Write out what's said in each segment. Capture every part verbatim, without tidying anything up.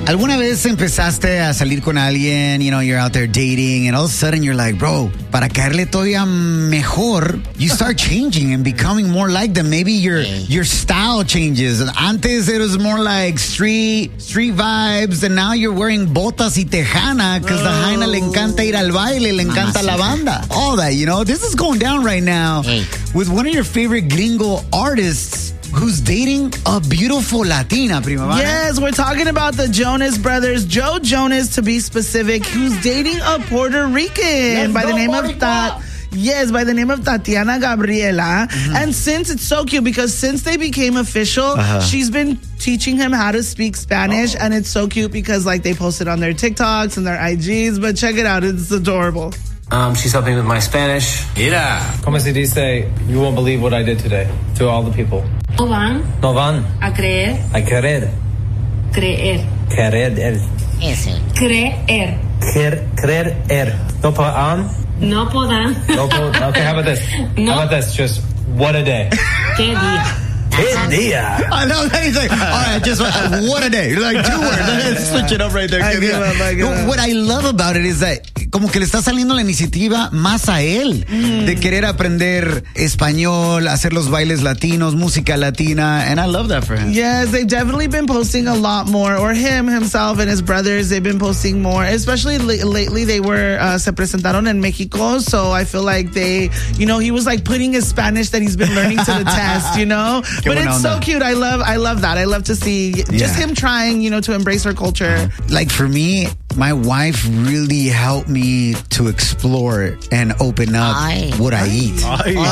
¿Alguna vez empezaste a salir con alguien, you know, you're out there dating, and all of a sudden you're like, bro, para caerle todavía mejor, you start changing and becoming more like them. Maybe your your style changes. Antes it was more like street street vibes, and now you're wearing botas y tejana because the Jaina le encanta ir al baile, le encanta la banda. All that, you know. This is going down right now Hey. with one of your favorite gringo artists who's dating a beautiful Latina, prima. ¿Vale? Yes, we're talking about the Jonas Brothers. Joe Jonas, to be specific, who's dating a Puerto Rican Let's by the go, name Boricua. of Ta- Yes, by the name of Tatiana Gabriela. Mm-hmm. And since it's so cute, because since they became official, uh-huh. she's been teaching him how to speak Spanish. Oh. And it's so cute because, like, they post it on their TikToks and their I Gs. But check it out. It's adorable. Um, she's helping with my Spanish. Mira. Como se dice, you won't believe what I did today to all the people. No van No van a creer, a querer. creer, Querer. Ese. creer. Quer, creer. Er. No podrán. No podrán. No po- okay, how about this? No. How about this? Just what a day. ¿Qué día? Qué día. I know that he's like, all right, just uh, what a day. Like two words. Switch it up right there. I give up, I give up. What I love about it is that como que le está saliendo la iniciativa más a él mm. de querer aprender español, hacer los bailes latinos, música latina, and I love that for him. Yes, they've definitely been posting a lot more, or him, himself, and his brothers, they've been posting more, especially l- lately they were, uh, se presentaron en Mexico, so I feel like they, you know, he was like putting his Spanish that he's been learning to the test, you know? But it's so cute. I love, I love that. I love to see just yeah. him trying, you know, to embrace her culture. Like for me, my wife really helped me to explore and open up Ay. what I eat.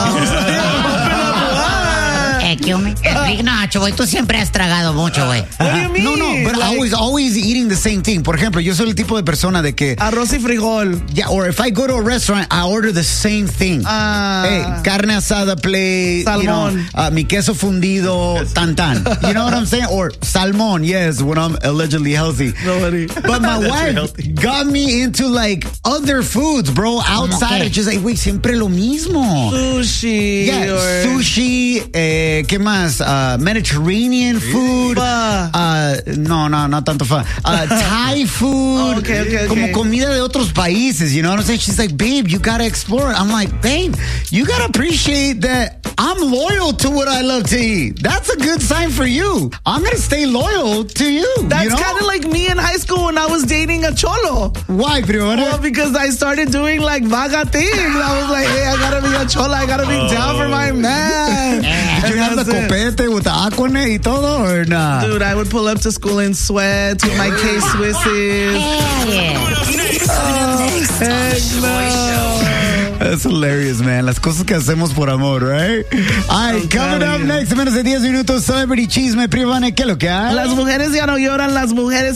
Eh, ¿qué home? Explica- No, Choboy, tú siempre has tragado mucho, güey. What do you mean? No, no, but Like- always, always eating the same thing. Por ejemplo, yo soy el tipo de persona de que, Arroz y frijol. yeah, or if I go to a restaurant, I order the same thing. Ah. Hey, carne asada plate, you know, Salmón. uh, mi queso fundido, tan tan. You know what I'm saying? Or salmon, yes, when I'm allegedly healthy. Nobody. But my wife got me into like other foods, bro, outside. Okay. She's like, wait, siempre lo mismo. Sushi. Yeah, or sushi, eh, ¿qué más? Uh, Mediterranean food. Pho. Uh, no, no, no tanto fa. Uh, Thai food. Oh, okay, okay, Como okay. comida de otros países, you know what I'm saying? She's like, babe, you gotta explore. I'm like, babe, you gotta appreciate that I'm loyal to what I love to eat. That's a good sign for you. I'm gonna stay loyal to you. That's you know? kind of like me in high school when I was dating a cholo. Why, Primera? Well, because I started doing like vaga things. I was like, hey, I gotta be a chola. I gotta be down for my man. Did you have the And that's it. copete with the aquanet y todo, or not? Dude, I would pull up to school in sweats with my K-Swisses. Hell yeah. Oh, heck no. That's hilarious, man. Las cosas que hacemos por amor, right? All right, coming up next, en menos de diez minutos, Celebrity Chisme, Privane, ¿qué es lo que hay? Las mujeres ya no lloran, las mujeres